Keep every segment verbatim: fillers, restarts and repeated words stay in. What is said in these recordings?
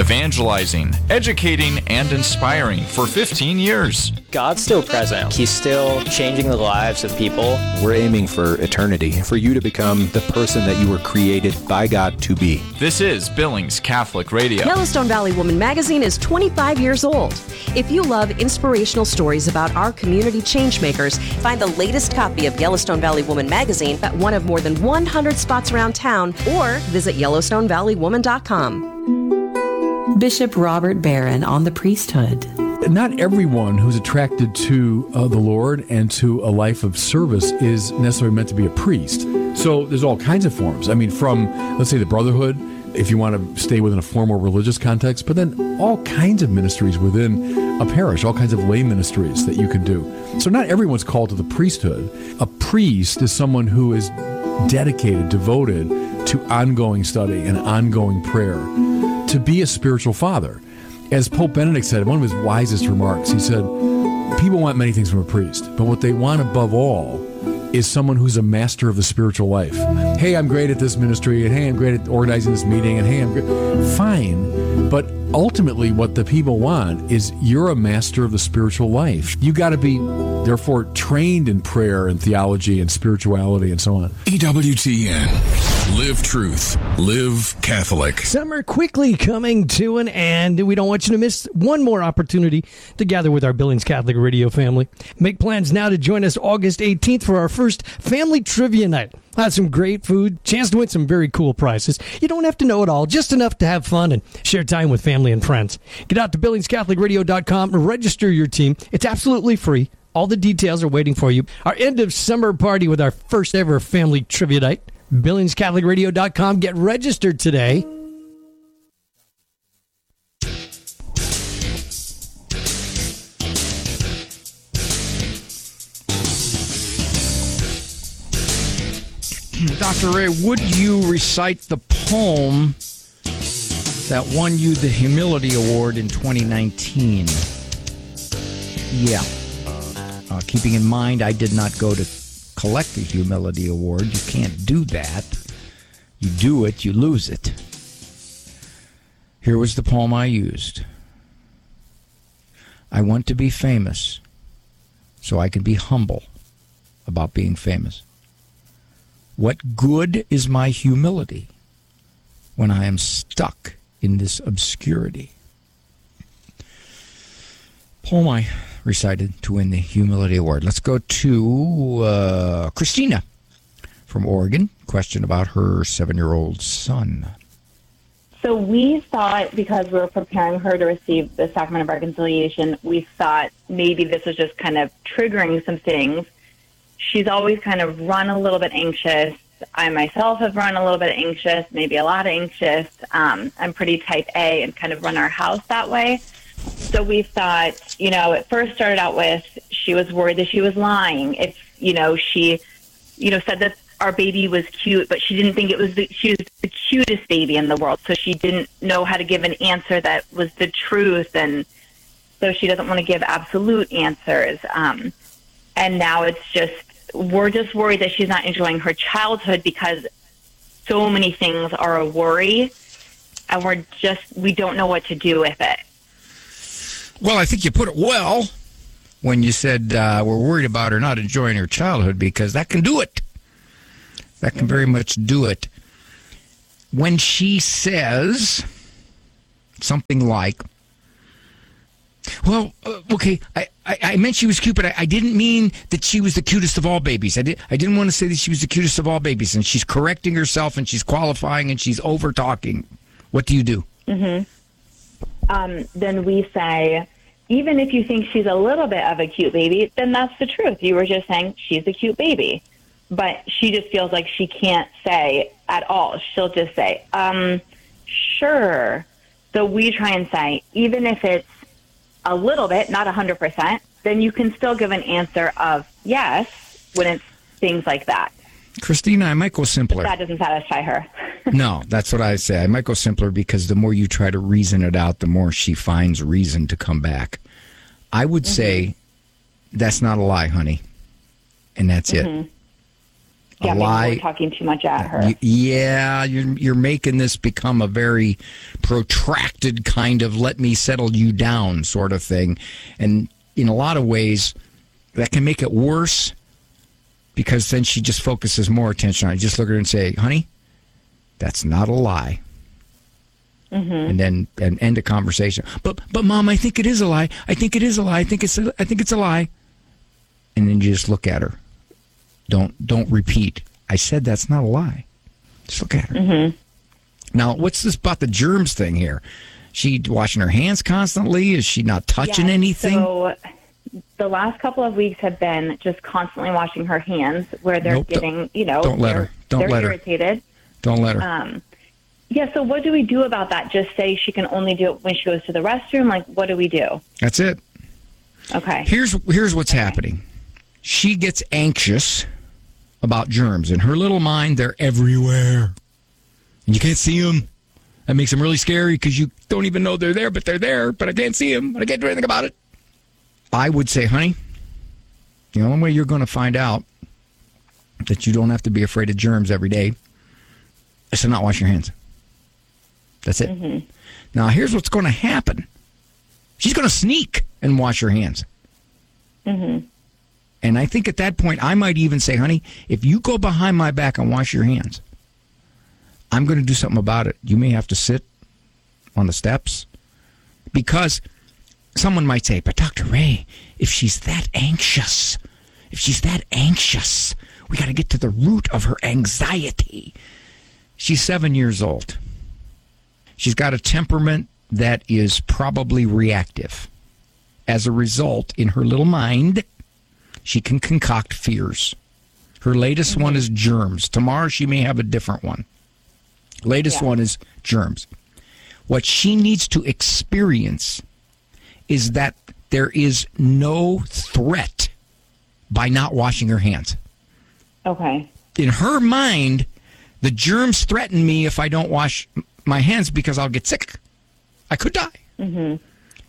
evangelizing, educating, and inspiring for fifteen years. God's still present. He's still changing the lives of people. We're aiming for eternity, for you to become the person that you were created by God to be. This is Billings Catholic Radio. Yellowstone Valley Woman magazine is twenty-five years old. If you love inspirational stories about our community changemakers, find the latest copy of Yellowstone Valley Woman magazine at one of more than one hundred spots around town or visit yellowstone valley woman dot com. Bishop Robert Barron on the priesthood. Not everyone who's attracted to uh, the Lord and to a life of service is necessarily meant to be a priest. So there's all kinds of forms. I mean, from, let's say, the brotherhood, if you want to stay within a formal religious context, but then all kinds of ministries within a parish, all kinds of lay ministries that you can do. So not everyone's called to the priesthood. A priest is someone who is dedicated, devoted to ongoing study and ongoing prayer, to be a spiritual father. As Pope Benedict said, one of his wisest remarks, he said, people want many things from a priest, but what they want above all is someone who's a master of the spiritual life. Hey, I'm great at this ministry, and hey, I'm great at organizing this meeting, and hey, I'm great. Fine, but ultimately what the people want is you're a master of the spiritual life. You got to be, therefore, trained in prayer and theology and spirituality and so on. E W T N. Live truth. Live Catholic. Summer quickly coming to an end. We don't want you to miss one more opportunity to gather with our Billings Catholic Radio family. Make plans now to join us August eighteenth for our first Family Trivia Night. We'll have some great food, chance to win some very cool prizes. You don't have to know it all, just enough to have fun and share time with family and friends. Get out to billings catholic radio dot com and register your team. It's absolutely free. All the details are waiting for you. Our end of summer party with our first ever Family Trivia Night. billings catholic radio dot com. Get registered today. Doctor Ray, would you recite the poem that won you the Humility Award in twenty nineteen? Yeah. Uh, keeping in mind, I did not go to collect the Humility Award. You can't do that. You do it, you lose it. Here was the poem I used. I want to be famous so I can be humble about being famous. What good is my humility when I am stuck in this obscurity? Poem I recited to win the Humility Award. Let's go to uh, Christina from Oregon. Question about her seven-year-old son. So we thought, because we were preparing her to receive the Sacrament of Reconciliation, we thought maybe this was just kind of triggering some things. She's always kind of run a little bit anxious. I myself have run a little bit anxious, maybe a lot anxious. Um, I'm pretty type A and kind of run our house that way. So we thought, you know, it first started out with she was worried that she was lying. If, you know, she, you know, said that our baby was cute, but she didn't think it was the, she was the cutest baby in the world. So she didn't know how to give an answer that was the truth. And so she doesn't want to give absolute answers. Um, and now it's just, we're just worried that she's not enjoying her childhood because so many things are a worry. And we're just, we don't know what to do with it. Well, I think you put it well when you said uh, we're worried about her not enjoying her childhood, because that can do it. That can very much do it. When she says something like, well, uh, okay, I, I, I meant she was cute, but I, I didn't mean that she was the cutest of all babies. I, did, I didn't want to say that she was the cutest of all babies. And she's correcting herself, and she's qualifying, and she's over-talking. What do you do? Mm-hmm. Um, then we say, even if you think she's a little bit of a cute baby, then that's the truth. You were just saying she's a cute baby. But she just feels like she can't say at all. She'll just say, um, sure. So we try and say, even if it's a little bit, not one hundred percent, then you can still give an answer of yes when it's things like that. Christina, I might go simpler. But that doesn't satisfy her. No, that's what I say. I might go simpler, because the more you try to reason it out, the more she finds reason to come back. I would mm-hmm. say, that's not a lie, honey. And that's mm-hmm. it. yeah, a maybe lie. we're talking too much at her. Y- Yeah, you're, you're making this become a very protracted kind of let me settle you down sort of thing. And in a lot of ways, that can make it worse because then she just focuses more attention on it. Just look at her and say, honey, that's not a lie. Mm-hmm. And then and end the conversation. But but mom, I think it is a lie. I think it is a lie. I think it's a, I think it's a lie. And then you just look at her. Don't don't repeat. I said that's not a lie. Just look at her. Mm-hmm. Now, what's this about the germs thing here? She washing her hands constantly? Is she not touching Yeah, anything? So the last couple of weeks have been just constantly washing her hands, where they're Nope, getting, don't- you know, don't let they're, her. Don't they're let her. irritated. Don't let her. Um, yeah. So what do we do about that? Just say she can only do it when she goes to the restroom. Like, what do we do? That's it. Okay. Here's here's what's happening. She gets anxious about germs. In her little mind, they're everywhere. And you can't see them. That makes them really scary because you don't even know they're there, but they're there, but I can't see them, but I can't do anything about it. I would say, honey, the only way you're going to find out that you don't have to be afraid of germs every day is to not wash your hands. That's it. Mm-hmm. Now, here's what's going to happen. She's going to sneak and wash her hands. Mm-hmm. And I think at that point, I might even say, honey, if you go behind my back and wash your hands, I'm going to do something about it. You may have to sit on the steps. Because someone might say, but Doctor Ray, if she's that anxious, if she's that anxious, we got to get to the root of her anxiety. She's seven years old. She's got a temperament that is probably reactive. As a result, in her little mind, she can concoct fears. Her latest mm-hmm. one is germs. Tomorrow she may have a different one. Latest yeah. one is germs. What she needs to experience is that there is no threat by not washing her hands. Okay. In her mind, the germs threaten me if I don't wash my hands because I'll get sick. I could die. Mm-hmm.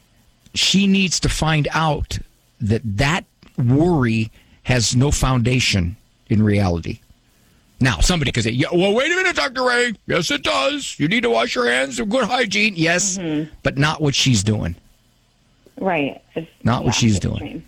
She needs to find out that that worry has no foundation in reality. Now, somebody could say, yeah, well, wait a minute, Doctor Ray. Yes, it does. You need to wash your hands with good hygiene. Yes, mm-hmm. but not what she's doing. Right. It's, not yeah, what she's extreme. doing.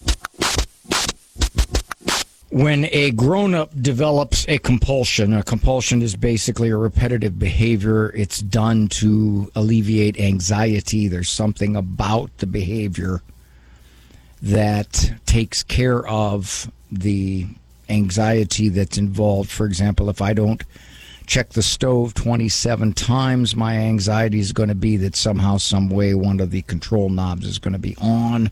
When a grown-up develops a compulsion, a compulsion is basically a repetitive behavior. It's done to alleviate anxiety. There's something about the behavior that takes care of the anxiety that's involved. For example, if I don't check the stove twenty-seven times, my anxiety is going to be that somehow, some way, one of the control knobs is going to be on.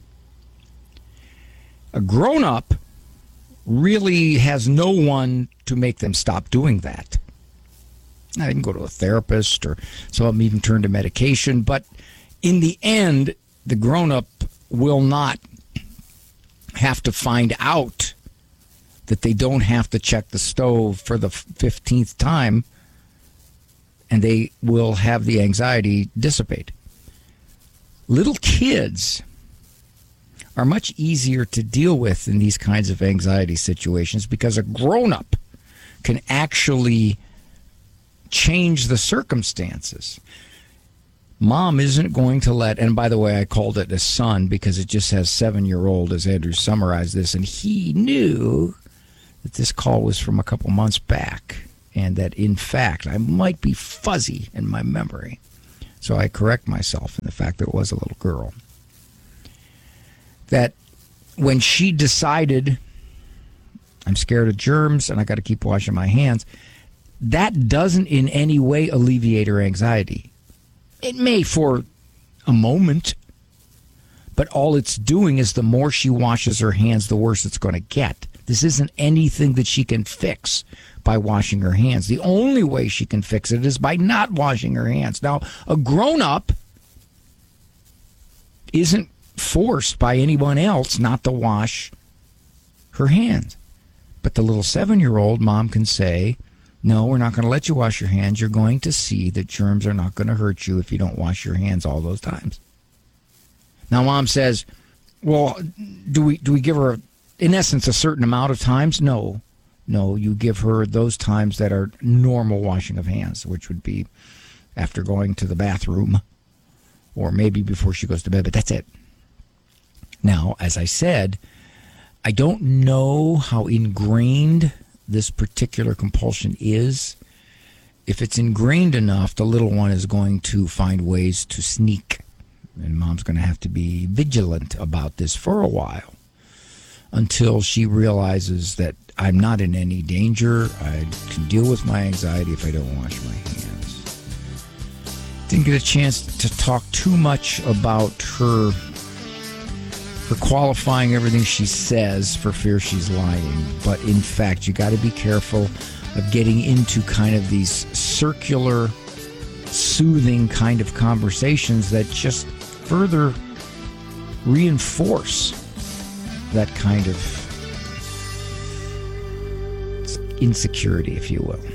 A grown-up really has no one to make them stop doing that. Now, they can go to a therapist, or some of them even turn to medication, but in the end, the grown-up will not have to find out that they don't have to check the stove for the fifteenth time, and they will have the anxiety dissipate. Little kids are much easier to deal with in these kinds of anxiety situations because a grown-up can actually change the circumstances. Mom isn't going to let, and by the way, I called it a son because it just has seven-year-old, as Andrew summarized this, and he knew that this call was from a couple months back and that, in fact, I might be fuzzy in my memory. So I correct myself in the fact that it was a little girl. That when she decided, I'm scared of germs and I got to keep washing my hands, that doesn't in any way alleviate her anxiety. It may for a moment, but all it's doing is the more she washes her hands, the worse it's going to get. This isn't anything that she can fix by washing her hands. The only way she can fix it is by not washing her hands. Now, a grown-up isn't forced by anyone else not to wash her hands. But the little seven-year-old, mom can say, no, we're not going to let you wash your hands. You're going to see that germs are not going to hurt you if you don't wash your hands all those times. Now, mom says, well, do we do we give her, in essence, a certain amount of times? No. No, you give her those times that are normal washing of hands, which would be after going to the bathroom or maybe before she goes to bed, but that's it. Now, as I said, I don't know how ingrained this particular compulsion is. If it's ingrained enough, the little one is going to find ways to sneak. And mom's going to have to be vigilant about this for a while until she realizes that I'm not in any danger. I can deal with my anxiety if I don't wash my hands. Didn't get a chance to talk too much about her, her qualifying everything she says for fear she's lying. But in fact, you got to be careful of getting into kind of these circular, soothing kind of conversations that just further reinforce that kind of insecurity, if you will.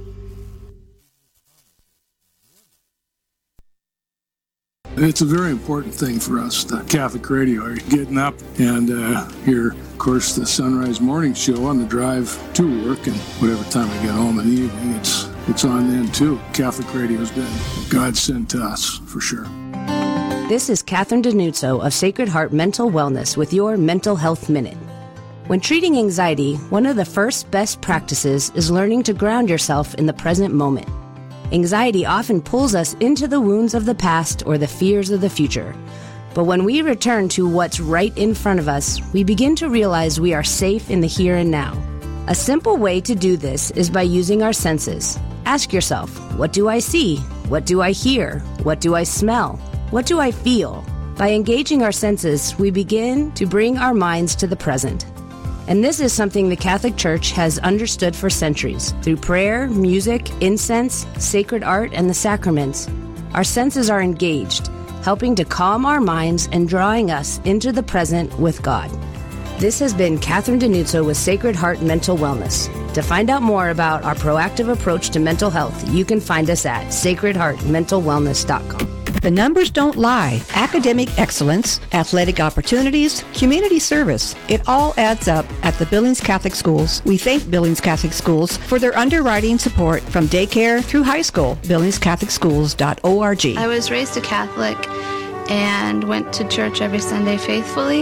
It's a very important thing for us, the Catholic radio. Are you getting up and uh, hear, of course, the Sunrise Morning Show on the drive to work, and whatever time I get home in the evening, it's it's on then too. Catholic radio's been God sent to us, for sure. This is Catherine Denuzzo of Sacred Heart Mental Wellness with your Mental Health Minute. When treating anxiety, one of the first best practices is learning to ground yourself in the present moment. Anxiety often pulls us into the wounds of the past or the fears of the future. But when we return to what's right in front of us, we begin to realize we are safe in the here and now. A simple way to do this is by using our senses. Ask yourself, what do I see? What do I hear? What do I smell? What do I feel? By engaging our senses, we begin to bring our minds to the present. And this is something the Catholic Church has understood for centuries. Through prayer, music, incense, sacred art, and the sacraments, our senses are engaged, helping to calm our minds and drawing us into the present with God. This has been Catherine Denuzzo with Sacred Heart Mental Wellness. To find out more about our proactive approach to mental health, you can find us at sacred heart mental wellness dot com. The numbers don't lie. Academic excellence, athletic opportunities, community service. It all adds up at the Billings Catholic Schools. We thank Billings Catholic Schools for their underwriting support from daycare through high school. billings catholic schools dot org. I was raised a Catholic and went to church every Sunday faithfully.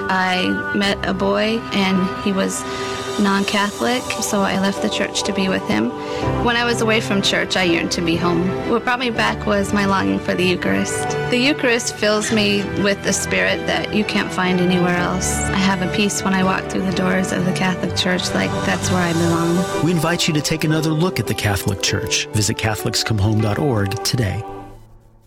I met a boy and he was non-Catholic, so I left the church to be with him. When I was away from church, I yearned to be home. What brought me back was my longing for the Eucharist. The Eucharist fills me with the spirit that you can't find anywhere else. I have a peace when I walk through the doors of the Catholic Church, like that's where I belong. We invite you to take another look at the Catholic Church. Visit catholics come home dot org today.